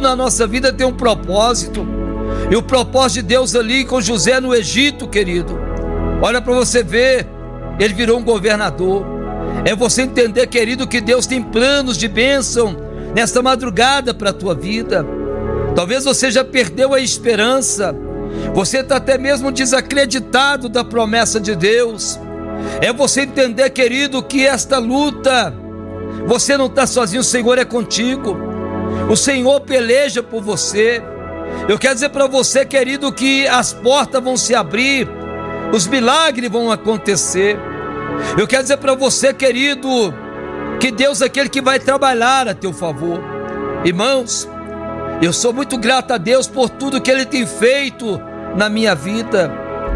na nossa vida tem um propósito. E o propósito de Deus ali com José no Egito, querido, olha para você ver, ele virou um governador. É você entender, querido, que Deus tem planos de bênção nesta madrugada para a tua vida. Talvez você já perdeu a esperança, você está até mesmo desacreditado da promessa de Deus. É você entender, querido, que esta luta, você não está sozinho, o Senhor é contigo, o Senhor peleja por você. Eu quero dizer para você, querido, que as portas vão se abrir, os milagres vão acontecer. Eu quero dizer para você, querido, que Deus é aquele que vai trabalhar a teu favor. Irmãos, eu sou muito grato a Deus por tudo que Ele tem feito na minha vida.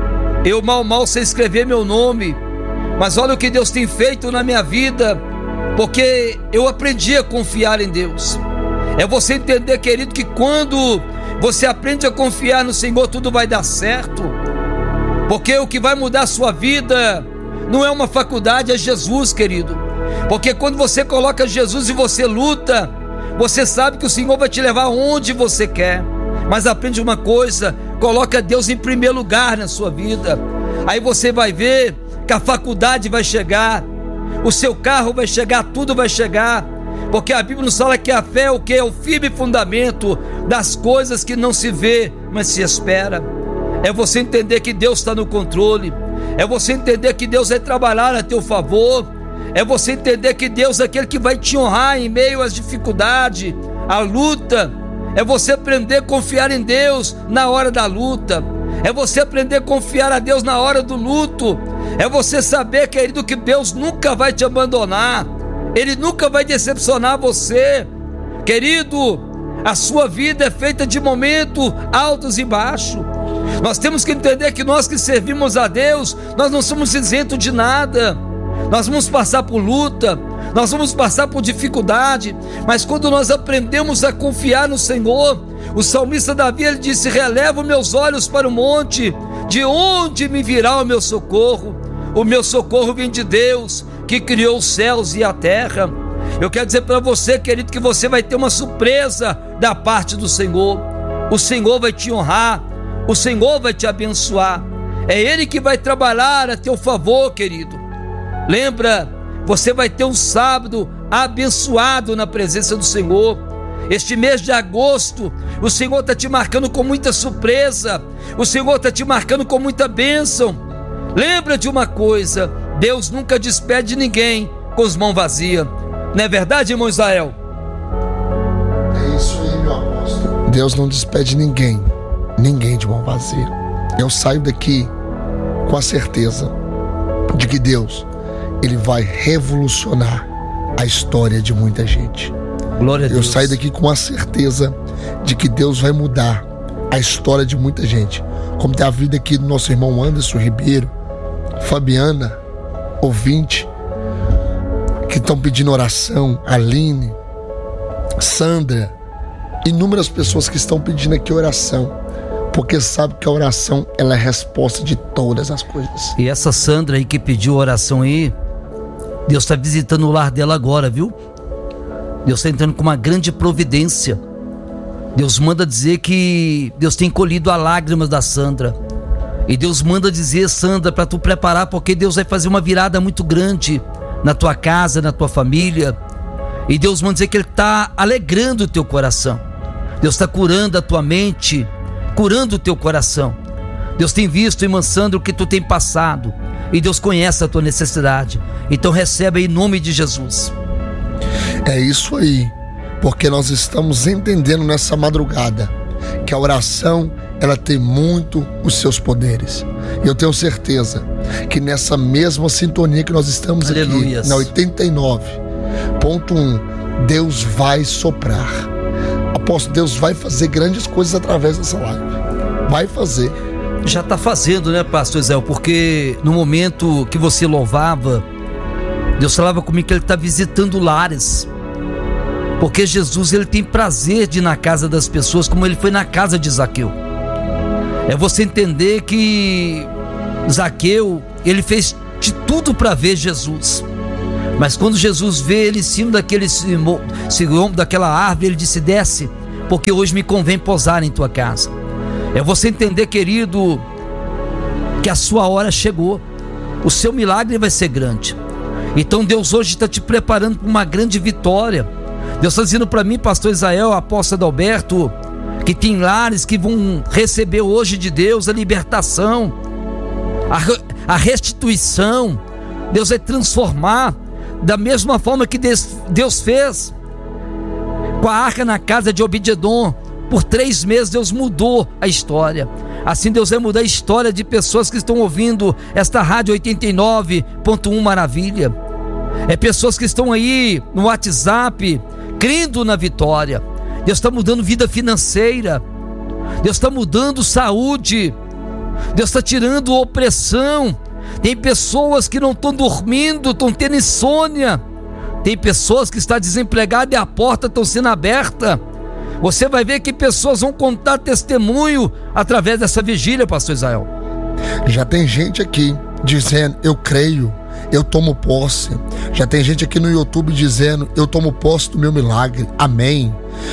Eu mal sei escrever meu nome, mas olha o que Deus tem feito na minha vida, porque eu aprendi a confiar em Deus. É você entender, querido, que quando você aprende a confiar no Senhor, tudo vai dar certo, porque o que vai mudar a sua vida não é uma faculdade, é Jesus, querido. Porque quando você coloca Jesus e você luta, você sabe que o Senhor vai te levar onde você quer. Mas aprende uma coisa, coloca Deus em primeiro lugar na sua vida, aí você vai ver que a faculdade vai chegar, o seu carro vai chegar, tudo vai chegar. Porque a Bíblia nos fala que a fé é o que? É o firme fundamento das coisas que não se vê, mas se espera. É você entender que Deus está no controle, é você entender que Deus vai trabalhar a teu favor, é você entender que Deus é aquele que vai te honrar em meio às dificuldades, à luta. É você aprender a confiar em Deus na hora da luta, é você aprender a confiar a Deus na hora do luto, é você saber, querido, que Deus nunca vai te abandonar, Ele nunca vai decepcionar você. Querido, a sua vida é feita de momentos altos e baixos. Nós temos que entender que nós que servimos a Deus, nós não somos isentos de nada. Nós vamos passar por luta, nós vamos passar por dificuldade, mas quando nós aprendemos a confiar no Senhor, o salmista Davi, ele disse: relevo meus olhos para o monte, de onde me virá o meu socorro? O meu socorro vem de Deus, que criou os céus e a terra. Eu quero dizer para você, querido, que você vai ter uma surpresa da parte do Senhor. O Senhor vai te honrar, o Senhor vai te abençoar, é Ele que vai trabalhar a teu favor, querido. Lembra, você vai ter um sábado abençoado na presença do Senhor. Este mês de agosto, o Senhor está te marcando com muita surpresa, o Senhor está te marcando com muita bênção. Lembra de uma coisa, Deus nunca despede ninguém com as mãos vazias. Não é verdade, irmão Israel? É isso aí, meu apóstolo. Deus não despede ninguém de mão vazia. Eu saio daqui com a certeza de que Deus, Ele vai revolucionar a história de muita gente. Glória a Deus. Eu saio daqui com a certeza de que Deus vai mudar a história de muita gente. Como tem a vida aqui do nosso irmão Anderson Ribeiro, Fabiana, ouvinte, que estão pedindo oração, Aline, Sandra, inúmeras pessoas que estão pedindo aqui oração, porque sabe que a oração, ela é a resposta de todas as coisas. E essa Sandra aí que pediu oração aí, Deus está visitando o lar dela agora, viu? Deus está entrando com uma grande providência. Deus manda dizer que Deus tem colhido as lágrimas da Sandra. E Deus manda dizer, Sandra, para tu preparar, porque Deus vai fazer uma virada muito grande na tua casa, na tua família. E Deus manda dizer que Ele está alegrando o teu coração. Deus está curando a tua mente, curando o teu coração. Deus tem visto, irmã Sandra, o que tu tem passado, e Deus conhece a tua necessidade. Então recebe em nome de Jesus. É isso aí, porque nós estamos entendendo nessa madrugada que a oração, ela tem muito os seus poderes. E eu tenho certeza que nessa mesma sintonia que nós estamos aqui, na 89.1, Deus vai soprar. Apóstolo, Deus vai fazer grandes coisas através dessa live. Vai fazer. Já está fazendo, né, pastor Zé? Porque no momento que você louvava, Deus falava comigo que Ele está visitando lares. Porque Jesus, Ele tem prazer de ir na casa das pessoas, como Ele foi na casa de Zaqueu. É você entender que Zaqueu, ele fez de tudo para ver Jesus. Mas quando Jesus vê ele em cima daquela árvore, Ele disse: desce, porque hoje me convém pousar em tua casa. É você entender, querido, que a sua hora chegou. O seu milagre vai ser grande. Então Deus hoje está te preparando para uma grande vitória. Deus está dizendo para mim, pastor Israel, apóstolo Adalberto, que tem lares que vão receber hoje de Deus a libertação, a restituição. Deus vai transformar da mesma forma que Deus fez com a arca na casa de Obed-edom. Por 3 meses Deus mudou a história. Assim Deus vai mudar a história de pessoas que estão ouvindo esta rádio 89.1 Maravilha. É pessoas que estão aí no WhatsApp crendo na vitória. Deus está mudando vida financeira. Deus está mudando saúde. Deus está tirando opressão. Tem pessoas que não estão dormindo, estão tendo insônia. Tem pessoas que estão desempregadas e a porta está sendo aberta. Você vai ver que pessoas vão contar testemunho através dessa vigília, pastor Israel. Já tem gente aqui dizendo: eu creio, eu tomo posse. Já tem gente aqui no YouTube dizendo: eu tomo posse do meu milagre, amém.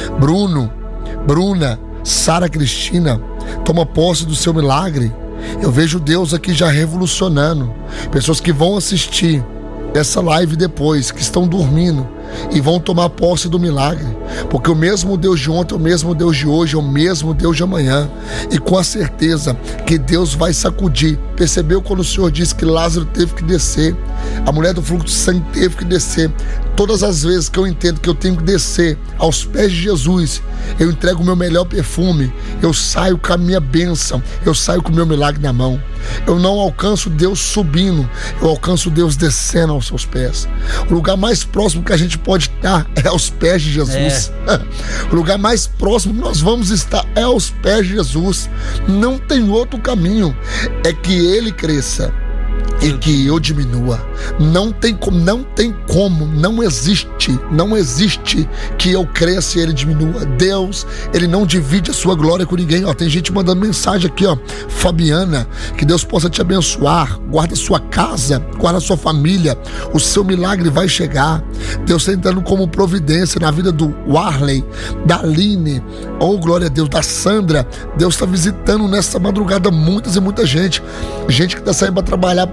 Bruna, Sara Cristina, toma posse do seu milagre. Eu vejo Deus aqui já revolucionando. Pessoas que vão assistir essa live depois, que estão dormindo e vão tomar posse do milagre, porque o mesmo Deus de ontem, o mesmo Deus de hoje, é o mesmo Deus de amanhã, e com a certeza que Deus vai sacudir. Percebeu quando o Senhor disse que Lázaro teve que descer, a mulher do fluxo de sangue teve que descer? Todas as vezes que eu entendo que eu tenho que descer aos pés de Jesus, eu entrego o meu melhor perfume, eu saio com a minha bênção, eu saio com o meu milagre na mão. Eu não alcanço Deus subindo, eu alcanço Deus descendo aos seus pés. O lugar mais próximo que a gente pode estar é aos pés de Jesus. O lugar mais próximo que nós vamos estar é aos pés de Jesus. Não tem outro caminho. É que Ele cresça e que eu diminua. Não existe que eu cresça e Ele diminua. Deus, Ele não divide a sua glória com ninguém. Tem gente mandando mensagem aqui, Fabiana, que Deus possa te abençoar, guarda a sua casa, guarda a sua família, o seu milagre vai chegar. Deus está entrando como providência na vida do Warley, da Aline, glória a Deus, da Sandra. Deus está visitando nessa madrugada muita gente que está saindo para trabalhar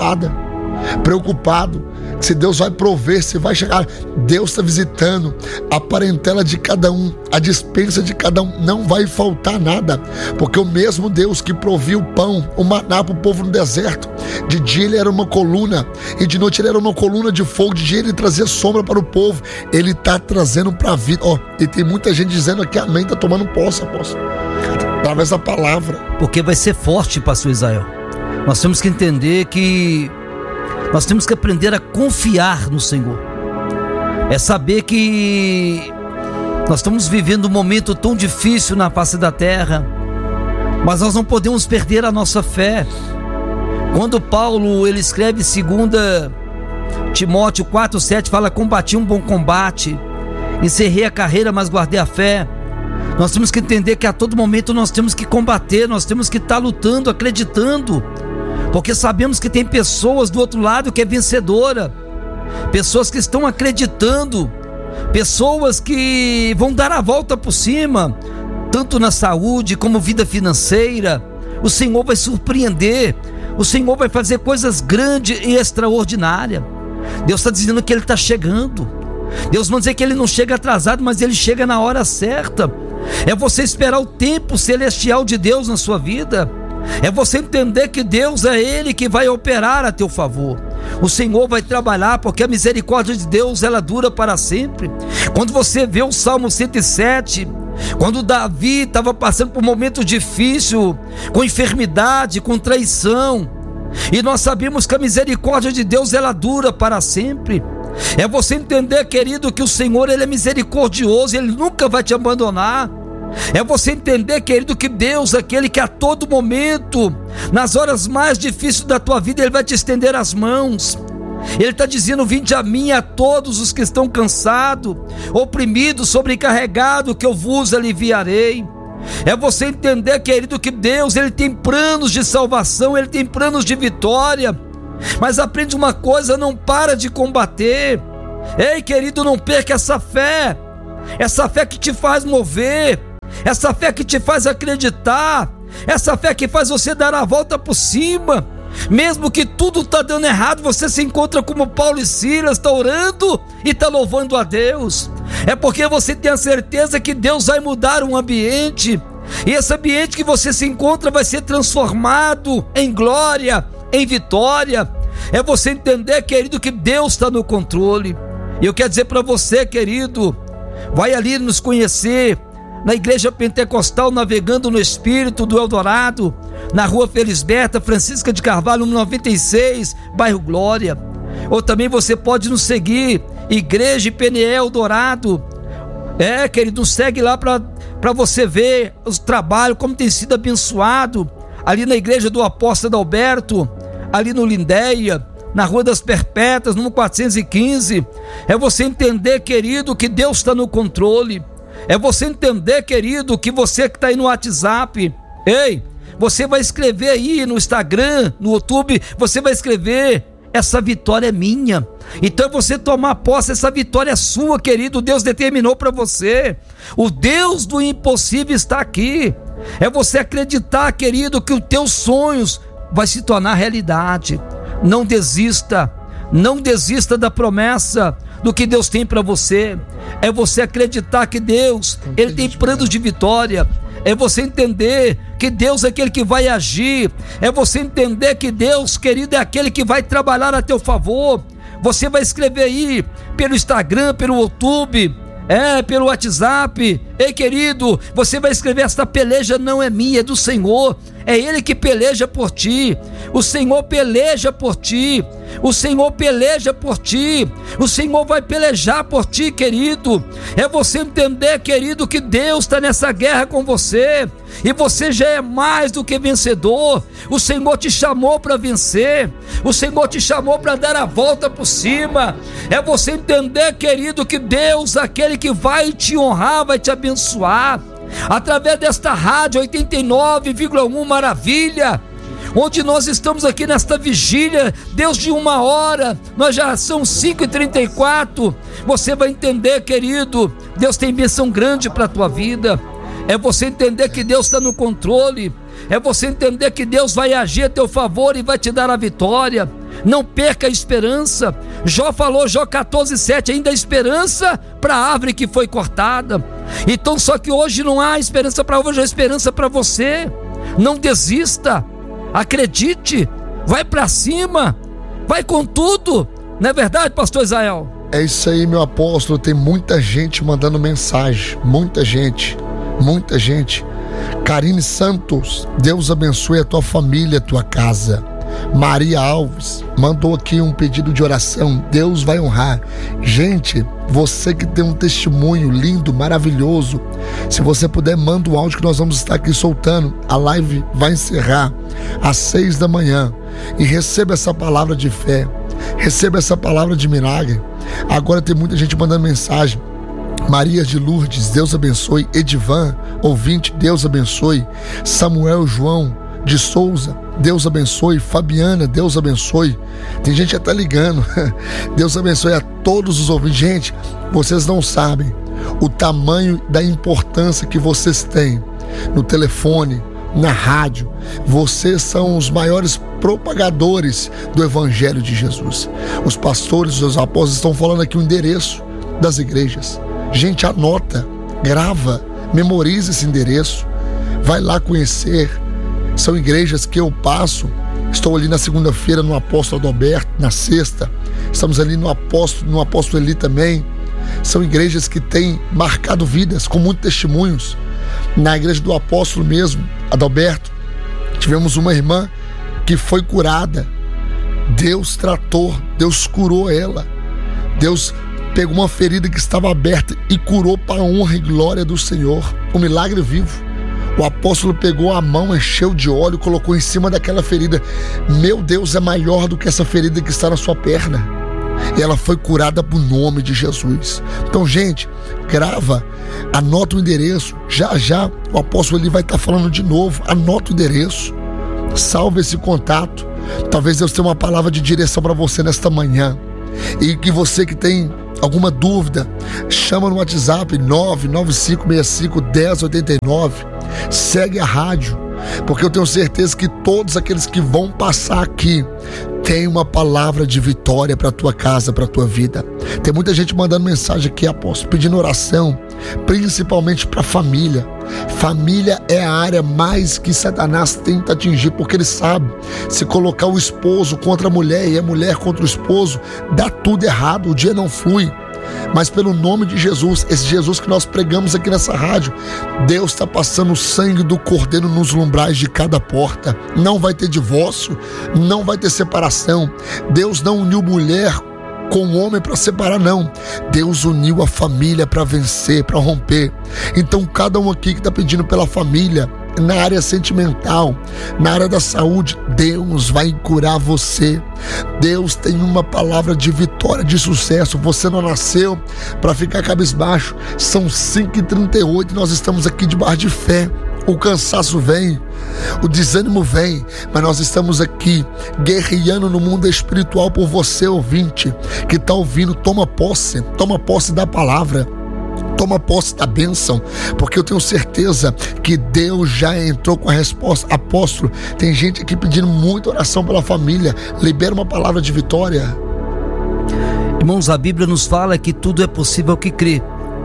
preocupado se Deus vai prover, se vai chegar. Deus está visitando a parentela de cada um, a despensa de cada um, não vai faltar nada, porque o mesmo Deus que provia o pão, o maná para o povo no deserto, de dia Ele era uma coluna e de noite Ele era uma coluna de fogo, de dia Ele trazia sombra para o povo. Ele está trazendo para a vida. E tem muita gente dizendo aqui amém, está tomando posse, apóstolo, através da palavra, porque vai ser forte, pastor Israel. Nós temos que entender que nós temos que aprender a confiar no Senhor. É saber que nós estamos vivendo um momento tão difícil na face da terra, mas nós não podemos perder a nossa fé. Quando Paulo ele escreve 2 Timóteo 4,7, fala: combati um bom combate, encerrei a carreira, mas guardei a fé. Nós temos que entender que a todo momento nós temos que combater, nós temos que estar lutando, acreditando, porque sabemos que tem pessoas do outro lado que é vencedora, pessoas que estão acreditando, pessoas que vão dar a volta por cima, tanto na saúde como vida financeira. O Senhor vai surpreender, o Senhor vai fazer coisas grandes e extraordinárias. Deus está dizendo que Ele está chegando. Deus não diz que Ele não chega atrasado, mas Ele chega na hora certa. É você esperar o tempo celestial de Deus na sua vida. É você entender que Deus é Ele que vai operar a teu favor. O Senhor vai trabalhar, porque a misericórdia de Deus ela dura para sempre. Quando você vê o Salmo 107, quando Davi estava passando por um momento difícil, com enfermidade, com traição, e nós sabemos que a misericórdia de Deus ela dura para sempre. É você entender, querido, que o Senhor Ele é misericordioso, Ele nunca vai te abandonar. É você entender, querido, que Deus é aquele que a todo momento, nas horas mais difíceis da tua vida, Ele vai te estender as mãos. Ele está dizendo: vinde a mim, a todos os que estão cansados, oprimidos, sobrecarregados, que eu vos aliviarei. É você entender, querido, que Deus Ele tem planos de salvação, Ele tem planos de vitória. Mas aprende uma coisa: não para de combater. Ei, querido, não perca essa fé. essa fé que te faz mover, essa fé que te faz acreditar, essa fé que faz você dar a volta por cima. Mesmo que tudo está dando errado, você se encontra como Paulo e Silas, está orando e está louvando a Deus. É porque você tem a certeza que Deus vai mudar um ambiente, e esse ambiente que você se encontra vai ser transformado em glória, em vitória. É você entender, querido, que Deus está no controle. E eu quero dizer para você, querido, vai ali nos conhecer na Igreja Pentecostal Navegando no Espírito do Eldorado, na Rua Felisberta Francisca de Carvalho, 96, bairro Glória. Ou também você pode nos seguir, Igreja Peniel Eldorado. Querido, segue lá para você ver os trabalhos, como tem sido abençoado ali na Igreja do Apóstolo Alberto, ali no Lindéia, na Rua das Perpétuas, número 415. É você entender, querido, que Deus está no controle. É você entender, querido, que você que está aí no WhatsApp, você vai escrever aí no Instagram, no YouTube, você vai escrever: essa vitória é minha. Então é você tomar posse, essa vitória é sua, querido. Deus determinou para você. O Deus do impossível está aqui. É você acreditar, querido, que os teus sonhos vai se tornar realidade. Não desista, não desista da promessa do que Deus tem para você. É você acreditar que Deus, Ele tem planos de vitória. É você entender que Deus é aquele que vai agir. É você entender que Deus, querido, é aquele que vai trabalhar a teu favor. Você vai escrever aí pelo Instagram, pelo YouTube, pelo WhatsApp. Ei, querido, você vai escrever: esta peleja não é minha, é do Senhor. É Ele que peleja por ti. O Senhor peleja por ti. O Senhor peleja por ti. O Senhor vai pelejar por ti, querido. É você entender, querido, que Deus está nessa guerra com você. E você já é mais do que vencedor. O Senhor te chamou para vencer. O Senhor te chamou para dar a volta por cima. É você entender, querido, que Deus, aquele que vai te honrar, vai te abençoar. Através desta rádio 89,1 Maravilha, onde nós estamos aqui nesta vigília, Deus, de 1 hora, nós já são 5h34. Você vai entender, querido, Deus tem bênção grande para a tua vida. É você entender que Deus está no controle. É você entender que Deus vai agir a teu favor e vai te dar a vitória. Não perca a esperança. Jó falou, Jó 14:7, ainda há esperança para a árvore que foi cortada. Então, só que hoje não há esperança para a árvore, hoje há esperança para você. Não desista, acredite, vai para cima, vai com tudo. Não é verdade, pastor Israel? É isso aí, meu apóstolo. Tem muita gente mandando mensagem, muita gente. Karine Santos, Deus abençoe a tua família, a tua casa. Maria Alves mandou aqui um pedido de oração. Deus vai honrar. Gente, você que tem um testemunho lindo, maravilhoso, se você puder, manda um áudio que nós vamos estar aqui soltando. A live vai encerrar às 6 da manhã. E receba essa palavra de fé, receba essa palavra de milagre. Agora tem muita gente mandando mensagem. Maria de Lourdes, Deus abençoe. Edivan, ouvinte, Deus abençoe. Samuel João de Souza, Deus abençoe. Fabiana, Deus abençoe. Tem gente até ligando. Deus abençoe a todos os ouvintes. Gente, vocês não sabem o tamanho da importância que vocês têm no telefone, na rádio. Vocês são os maiores propagadores do Evangelho de Jesus. Os pastores, os apóstolos estão falando aqui o endereço das igrejas. Gente, anota, grava, memoriza esse endereço, vai lá conhecer. São igrejas que eu passo. Estou ali na segunda-feira no Apóstolo Adalberto, na sexta estamos ali no Apóstolo Eli também. São igrejas que têm marcado vidas com muitos testemunhos. Na igreja do Apóstolo mesmo, Adalberto, tivemos uma irmã que foi curada. Deus tratou, Deus curou ela. Deus pegou uma ferida que estava aberta e curou para a honra e glória do Senhor. Um milagre vivo. O apóstolo pegou a mão, encheu de óleo, colocou em cima daquela ferida. Meu Deus, é maior do que essa ferida que está na sua perna. E ela foi curada por nome de Jesus. Então, gente, grava, anota o endereço. Já o apóstolo ele vai estar falando de novo. Anota o endereço, salve esse contato. Talvez Deus tenha uma palavra de direção para você nesta manhã. E que você que tem alguma dúvida, chama no WhatsApp 995651089. Segue a rádio, porque eu tenho certeza que todos aqueles que vão passar aqui tem uma palavra de vitória para a tua casa, para a tua vida. Tem muita gente mandando mensagem aqui, apóstolo, pedindo oração, principalmente para a família. Família é a área mais que Satanás tenta atingir, porque ele sabe, se colocar o esposo contra a mulher e a mulher contra o esposo, dá tudo errado, o dia não flui. Mas pelo nome de Jesus, esse Jesus que nós pregamos aqui nessa rádio, Deus está passando o sangue do Cordeiro nos umbrais de cada porta. Não vai ter divórcio, não vai ter separação. Deus não uniu mulher com o homem para separar, não. Deus uniu a família para vencer, para romper. Então cada um aqui que está pedindo pela família, na área sentimental, na área da saúde, Deus vai curar você. Deus tem uma palavra de vitória, de sucesso. Você não nasceu para ficar cabisbaixo. São 5h38 e nós estamos aqui debaixo de fé. O cansaço vem, o desânimo vem, mas nós estamos aqui guerreando no mundo espiritual por você, ouvinte, que está ouvindo. Toma posse da palavra. Toma posse da bênção, porque eu tenho certeza que Deus já entrou com a resposta. Apóstolo, tem gente aqui pedindo muita oração pela família. Libera uma palavra de vitória. Irmãos, a Bíblia nos fala que tudo é possível ao que crê.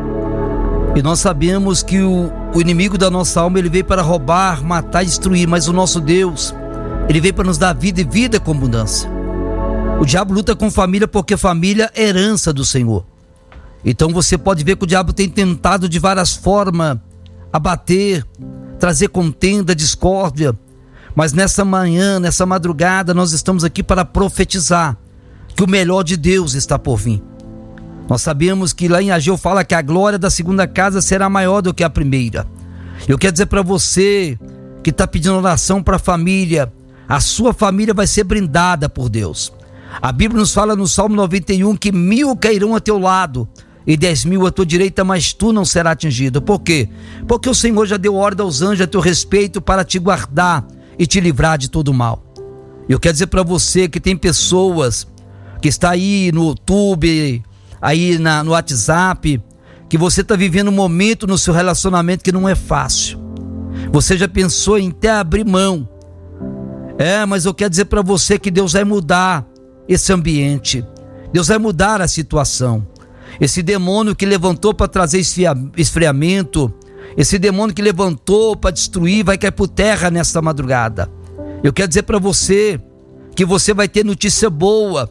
E nós sabemos que o inimigo da nossa alma, ele veio para roubar, matar e destruir, mas o nosso Deus, ele veio para nos dar vida e vida com abundância. O diabo luta com família porque família é herança do Senhor. Então você pode ver que o diabo tem tentado de várias formas abater, trazer contenda, discórdia. Mas nessa manhã, nessa madrugada, nós estamos aqui para profetizar que o melhor de Deus está por vir. Nós sabemos que lá em Ageu fala que a glória da segunda casa será maior do que a primeira. Eu quero dizer para você que está pedindo oração para a família, a sua família vai ser brindada por Deus. A Bíblia nos fala no Salmo 91 que 1000 cairão a teu lado e 10.000 à tua direita, mas tu não serás atingido. Por quê? Porque o Senhor já deu ordem aos anjos a teu respeito para te guardar e te livrar de todo mal. Eu quero dizer para você que tem pessoas que está aí no YouTube, aí no WhatsApp, que você está vivendo um momento no seu relacionamento que não é fácil. Você já pensou em até abrir mão. Mas eu quero dizer para você que Deus vai mudar esse ambiente. Deus vai mudar a situação. Esse demônio que levantou para trazer esfriamento, esse demônio que levantou para destruir, vai cair por terra nesta madrugada. Eu quero dizer para você que você vai ter notícia boa.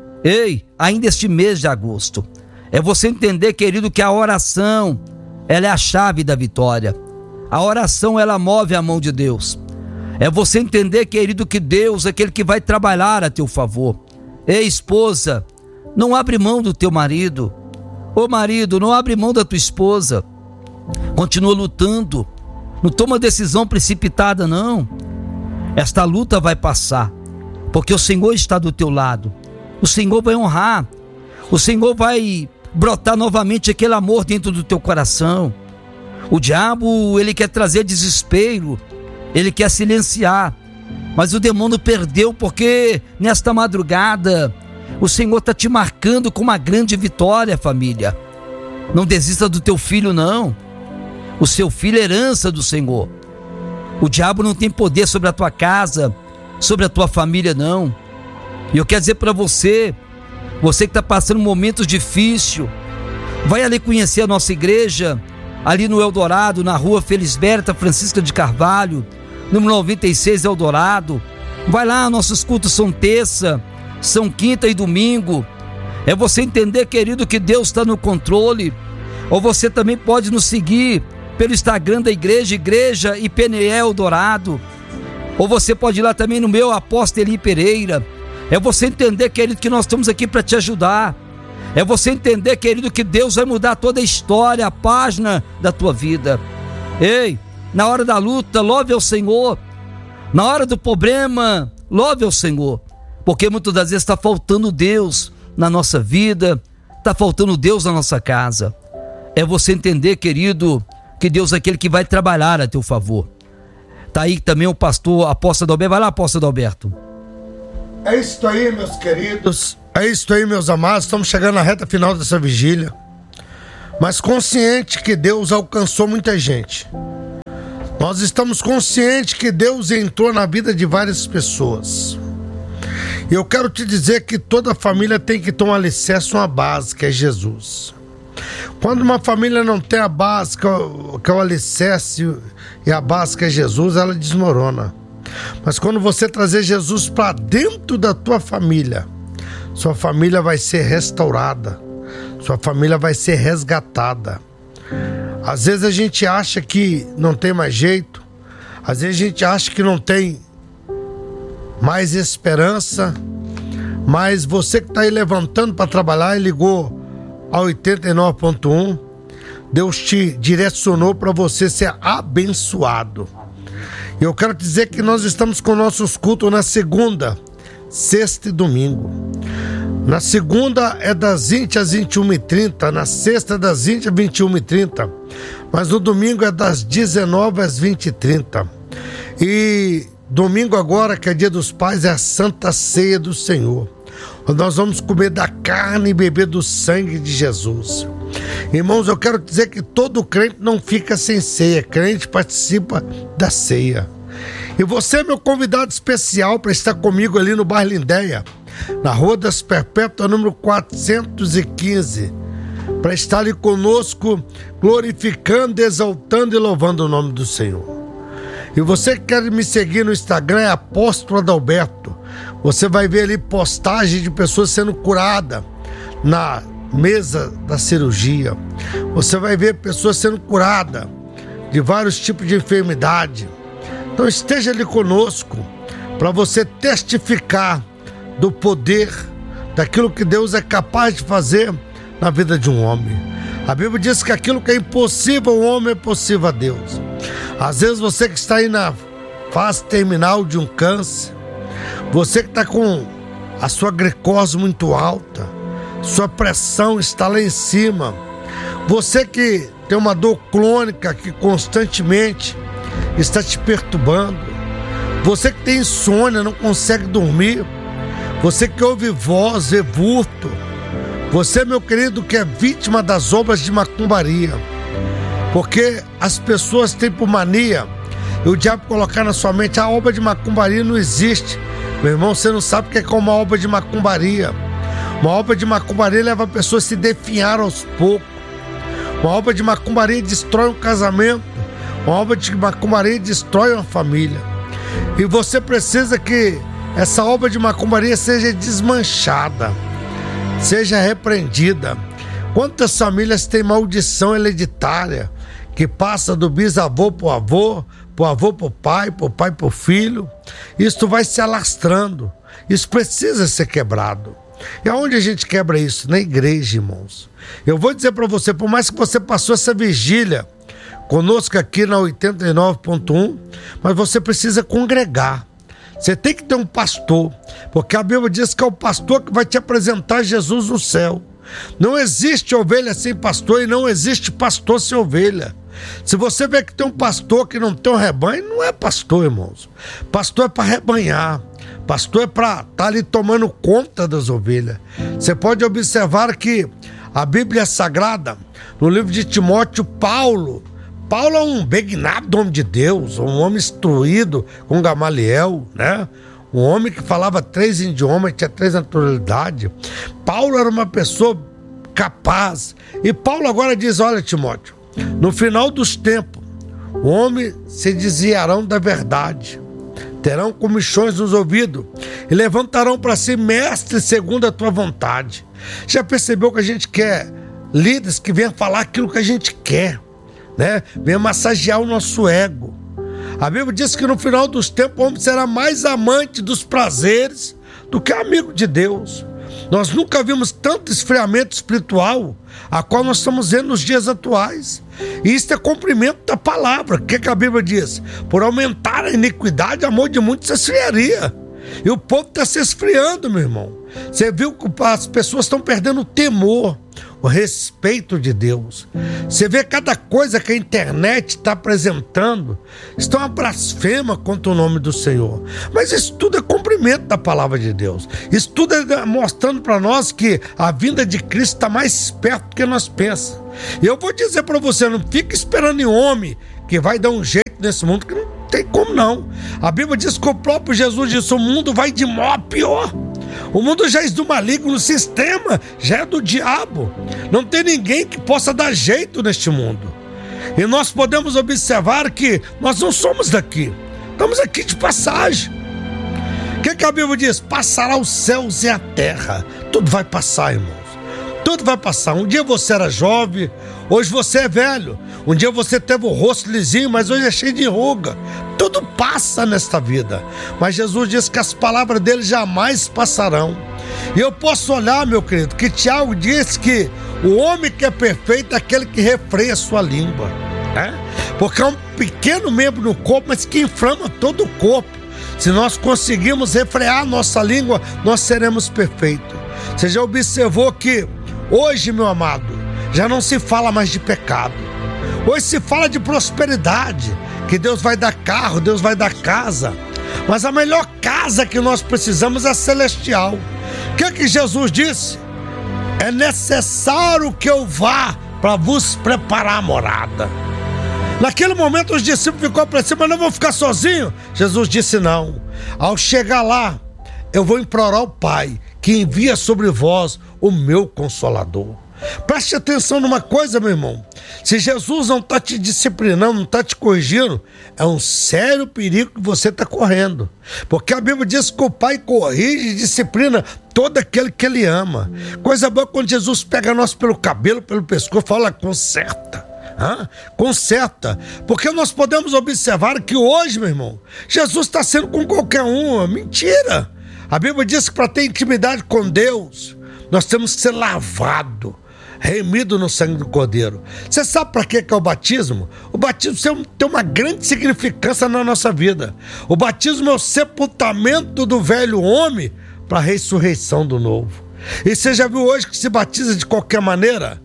Ainda este mês de agosto. É você entender, querido, que a oração, ela é a chave da vitória. A oração, ela move a mão de Deus. É você entender, querido, que Deus é aquele que vai trabalhar a teu favor. Esposa, não abre mão do teu marido. Marido, não abre mão da tua esposa. Continua lutando. Não toma decisão precipitada, não. Esta luta vai passar, porque o Senhor está do teu lado. O Senhor vai honrar. O Senhor vai brotar novamente aquele amor dentro do teu coração. O diabo, ele quer trazer desespero, ele quer silenciar, mas o demônio perdeu, porque nesta madrugada o Senhor está te marcando com uma grande vitória, família. Não desista do teu filho, não. O seu filho é herança do Senhor. O diabo não tem poder sobre a tua casa, sobre a tua família, não. E eu quero dizer para você que está passando momentos difíceis, vai ali conhecer a nossa igreja, ali no Eldorado, na rua Felisberta Francisca de Carvalho, número 96 Eldorado. Vai lá, nossos cultos são terça, são quinta e domingo. É você entender, querido, que Deus está no controle. Ou você também pode nos seguir pelo Instagram da igreja, Igreja IPNE Eldorado. Ou você pode ir lá também no meu Apóstolo Eli Pereira. É você entender, querido, que nós estamos aqui para te ajudar. É você entender, querido, que Deus vai mudar toda a história, a página da tua vida. Na hora da luta, louve ao Senhor. Na hora do problema, louve ao Senhor. Porque muitas das vezes está faltando Deus na nossa vida, está faltando Deus na nossa casa. É você entender, querido, que Deus é aquele que vai trabalhar a teu favor. Está aí também o pastor Apóstolo Adalberto. Vai lá, Apóstolo Adalberto. É isso aí, meus queridos. É isso aí, meus amados, estamos chegando na reta final dessa vigília, mas consciente que Deus alcançou muita gente. Nós estamos conscientes que Deus entrou na vida de várias pessoas. E eu quero te dizer que toda família tem que ter um alicerce, uma base, que é Jesus. Quando uma família não tem a base, que é o alicerce e a base, que é Jesus, ela desmorona. Mas quando você trazer Jesus para dentro da tua família, sua família vai ser restaurada, sua família vai ser resgatada. Às vezes a gente acha que não tem mais jeito, às vezes a gente acha que não tem mais esperança, mas você que está aí levantando para trabalhar e ligou a 89.1, Deus te direcionou para você ser abençoado. E eu quero dizer que nós estamos com nossos cultos na segunda, sexta e domingo. Na segunda é das 20 às 21h30, na sexta é das 20 às 21h30, mas no domingo é das 19 às 20h30. E domingo agora, que é dia dos pais, é a Santa Ceia do Senhor. Nós vamos comer da carne e beber do sangue de Jesus. Irmãos, eu quero dizer que todo crente não fica sem ceia, crente participa da ceia. E você é meu convidado especial para estar comigo ali no bairro Lindéia, na Rua das Perpétuas, número 415, para estar ali conosco, glorificando, exaltando e louvando o nome do Senhor. E você que quer me seguir no Instagram é Apóstolo Adalberto. Você vai ver ali postagem de pessoas sendo curadas na mesa da cirurgia. Você vai ver pessoas sendo curadas de vários tipos de enfermidade. Então esteja ali conosco para você testificar do poder, daquilo que Deus é capaz de fazer na vida de um homem. A Bíblia diz que aquilo que é impossível ao homem é possível a Deus. Às vezes você que está aí na fase terminal de um câncer, você que está com a sua glicose muito alta, sua pressão está lá em cima, você que tem uma dor crônica que constantemente está te perturbando, você que tem insônia, não consegue dormir, você que ouve voz, vê vulto, você, meu querido, que é vítima das obras de macumbaria, porque as pessoas têm por mania e o diabo colocar na sua mente: a obra de macumbaria não existe. Meu irmão, você não sabe o que é uma obra de macumbaria. Uma obra de macumbaria leva a pessoa a se definhar aos poucos. Uma obra de macumbaria destrói um casamento. Uma obra de macumbaria destrói uma família. E você precisa que essa obra de macumbaria seja desmanchada, seja repreendida. Quantas famílias têm maldição hereditária que passa do bisavô pro avô pro pai pro filho? Isso vai se alastrando. Isso precisa ser quebrado. E aonde a gente quebra isso? Na igreja, irmãos. Eu vou dizer para você, por mais que você passou essa vigília conosco aqui na 89.1, mas você precisa congregar. Você tem que ter um pastor, porque a Bíblia diz que é o pastor que vai te apresentar Jesus no céu. Não existe ovelha sem pastor e não existe pastor sem ovelha. Se você vê que tem um pastor que não tem um rebanho, não é pastor, irmãos. Pastor é para rebanhar. Pastor é para estar ali tomando conta das ovelhas. Você pode observar que a Bíblia Sagrada, no livro de Timóteo, Paulo é um begnado homem de Deus, um homem instruído com Gamaliel, né? Um homem que falava 3 idiomas, tinha 3 naturalidades. Paulo era uma pessoa capaz. E Paulo agora diz: olha, Timóteo, no final dos tempos, homens se desviarão da verdade, terão comichões nos ouvidos e levantarão para si mestres segundo a tua vontade. Já percebeu que a gente quer líderes que venham falar aquilo que a gente quer, né? Venham massagear o nosso ego. A Bíblia diz que no final dos tempos o homem será mais amante dos prazeres do que amigo de Deus. Nós nunca vimos tanto esfriamento espiritual a qual nós estamos vendo nos dias atuais. E isso é cumprimento da palavra. O que a Bíblia diz? Por aumentar a iniquidade, o amor de muitos se esfriaria. E o povo está se esfriando, meu irmão. Você viu que as pessoas estão perdendo o temor. o respeito de Deus. Você vê cada coisa que a internet está apresentando, está uma blasfema contra o nome do Senhor. Mas isso tudo é cumprimento da palavra de Deus. Isso tudo é mostrando para nós que a vinda de Cristo está mais perto do que nós pensamos. E eu vou dizer para você, não fique esperando em homem que vai dar um jeito nesse mundo, que não tem como não. A Bíblia diz que o próprio Jesus disse, o mundo vai de mal a pior. O mundo já é do maligno, o sistema já é do diabo. Não tem ninguém que possa dar jeito neste mundo. E nós podemos observar que nós não somos daqui. Estamos aqui de passagem. O que a Bíblia diz? Passará os céus e a terra. Tudo vai passar, irmãos. Tudo vai passar. Um dia você era jovem, hoje você é velho. Um dia você teve o rosto lisinho, mas hoje é cheio de ruga. Tudo passa nesta vida. Mas Jesus disse que as palavras dele jamais passarão. E eu posso olhar, meu querido, que Tiago disse que o homem que é perfeito é aquele que refreia a sua língua, né? Porque é um pequeno membro no corpo, mas que inflama todo o corpo. Se nós conseguirmos refrear a nossa língua, nós seremos perfeitos. Você já observou que hoje, meu amado, já não se fala mais de pecado. Hoje se fala de prosperidade, que Deus vai dar carro, Deus vai dar casa. Mas a melhor casa que nós precisamos é a celestial. O que Jesus disse? É necessário que eu vá para vos preparar a morada. Naquele momento os discípulos ficou apreensivo, mas não vou ficar sozinho. Jesus disse não. Ao chegar lá, eu vou implorar ao Pai que envia sobre vós o meu Consolador. Preste atenção numa coisa, meu irmão. Se Jesus não está te disciplinando, não está te corrigindo, é um sério perigo que você está correndo. Porque a Bíblia diz que o Pai corrige e disciplina todo aquele que Ele ama. Coisa boa quando Jesus pega nós pelo cabelo, pelo pescoço, fala, conserta. Conserta. Porque nós podemos observar que hoje, meu irmão, Jesus está sendo com qualquer um. Mentira. A Bíblia diz que para ter intimidade com Deus, nós temos que ser lavado, remido no sangue do Cordeiro. Você sabe para que é o batismo? O batismo tem uma grande significância na nossa vida. O batismo é o sepultamento do velho homem para a ressurreição do novo. E você já viu hoje que se batiza de qualquer maneira?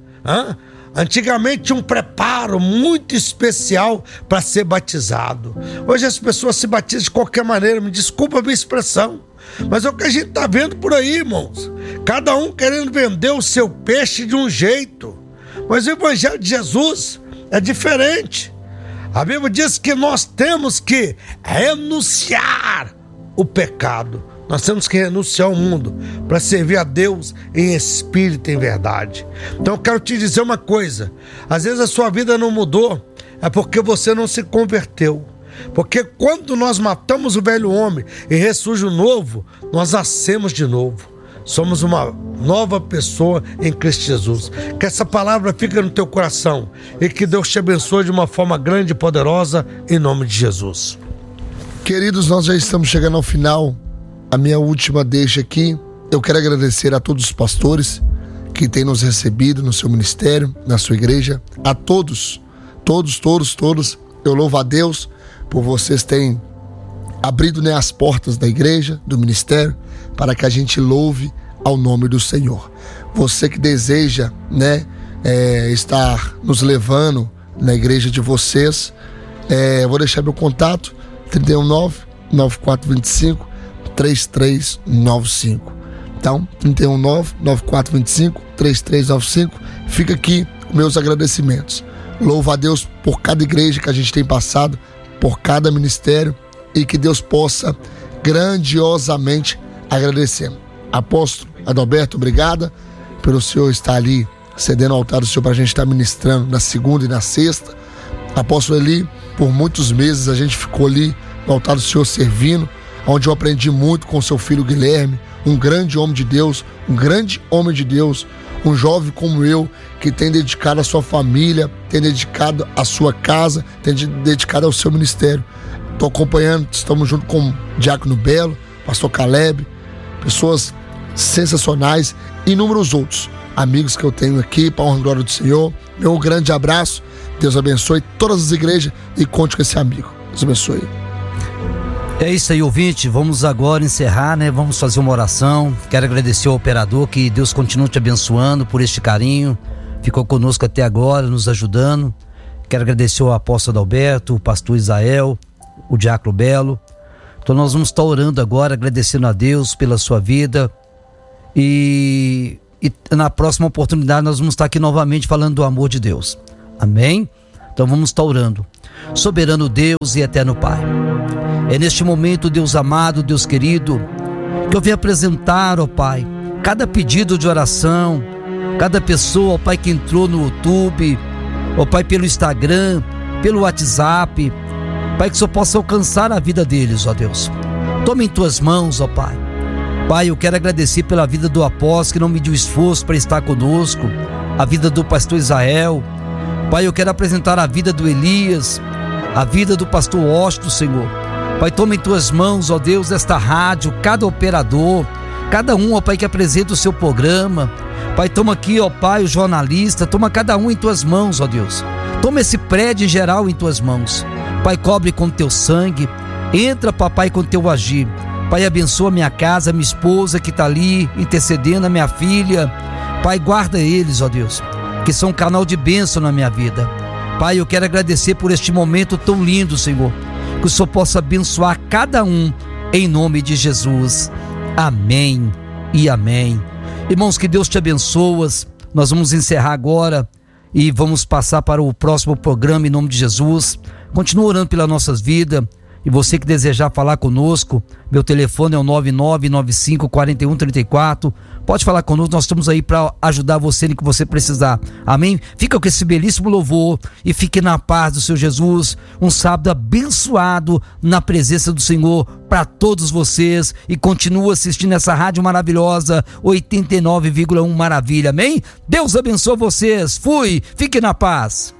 Antigamente tinha um preparo muito especial para ser batizado. Hoje as pessoas se batizam de qualquer maneira, me desculpa a minha expressão. Mas é o que a gente está vendo por aí, irmãos. Cada um querendo vender o seu peixe de um jeito. Mas o Evangelho de Jesus é diferente. A Bíblia diz que nós temos que renunciar o pecado. Nós temos que renunciar ao mundo para servir a Deus em espírito e em verdade. Então eu quero te dizer uma coisa. Às vezes a sua vida não mudou, é porque você não se converteu. Porque quando nós matamos o velho homem e ressurge o novo, nós nascemos de novo. Somos uma nova pessoa em Cristo Jesus. Que essa palavra fique no teu coração e que Deus te abençoe de uma forma grande e poderosa, em nome de Jesus. Queridos, nós já estamos chegando ao final. A minha última deixa aqui. Eu quero agradecer a todos os pastores que têm nos recebido no seu ministério, na sua igreja. A todos. Eu louvo a Deus por vocês terem abrido, né, as portas da igreja, do ministério, para que a gente louve ao nome do Senhor. Você que deseja, né, estar nos levando na igreja de vocês, eu vou deixar meu contato, 319-9425-3395. Então, 319-9425-3395. Fica aqui meus agradecimentos. Louvo a Deus por cada igreja que a gente tem passado, por cada ministério, e que Deus possa grandiosamente agradecer. Apóstolo Adalberto, obrigada pelo Senhor estar ali cedendo ao altar do Senhor para a gente estar ministrando na segunda e na sexta. Apóstolo Eli, por muitos meses a gente ficou ali no altar do Senhor servindo, onde eu aprendi muito com o seu filho Guilherme, um grande homem de Deus, um jovem como eu, que tem dedicado a sua família, tem dedicado a sua casa, tem dedicado ao seu ministério. Estou acompanhando, estamos junto com o Diácono Belo, Pastor Caleb, pessoas sensacionais, e inúmeros outros amigos que eu tenho aqui, para a honra e glória do Senhor. Meu grande abraço, Deus abençoe todas as igrejas e conte com esse amigo. Deus abençoe. É isso aí, ouvinte, vamos agora encerrar, né? Vamos fazer uma oração. Quero agradecer ao operador, que Deus continue te abençoando por este carinho, ficou conosco até agora, nos ajudando. Quero agradecer ao apóstolo Alberto, o pastor Isael, o diácono Belo. Então nós vamos estar orando agora, agradecendo a Deus pela sua vida, e na próxima oportunidade nós vamos estar aqui novamente falando do amor de Deus. Amém? Então vamos estar orando. Soberano Deus e eterno Pai, é neste momento, Deus amado, Deus querido, que eu venho apresentar, ó Pai, cada pedido de oração, cada pessoa, ó Pai, que entrou no YouTube, ó Pai, pelo Instagram, pelo WhatsApp, Pai, que o Senhor possa alcançar a vida deles, ó Deus. Toma em tuas mãos, ó Pai. Pai, eu quero agradecer pela vida do apóstolo, que não mediu esforço para estar conosco, a vida do pastor Israel. Pai, eu quero apresentar a vida do Elias, a vida do pastor Washington, Senhor. Pai, toma em tuas mãos, ó Deus, esta rádio, cada operador, cada um, ó Pai, que apresenta o seu programa. Pai, toma aqui, ó Pai, o jornalista, toma cada um em tuas mãos, ó Deus. Toma esse prédio em geral em tuas mãos. Pai, cobre com teu sangue, entra, papai, com teu agir. Pai, abençoa minha casa, minha esposa que está ali intercedendo, a minha filha. Pai, guarda eles, ó Deus, que são um canal de bênção na minha vida. Pai, eu quero agradecer por este momento tão lindo, Senhor, que o Senhor possa abençoar cada um, em nome de Jesus. Amém e amém. Irmãos, que Deus te abençoe. Nós vamos encerrar agora e vamos passar para o próximo programa em nome de Jesus. Continua orando pelas nossas vidas. E você que desejar falar conosco, meu telefone é o 9995-4134. Pode falar conosco, nós estamos aí para ajudar você no que você precisar. Amém? Fica com esse belíssimo louvor e fique na paz do Senhor Jesus. Um sábado abençoado na presença do Senhor para todos vocês. E continua assistindo essa rádio maravilhosa 89,1 Maravilha. Amém? Deus abençoe vocês. Fui, fique na paz.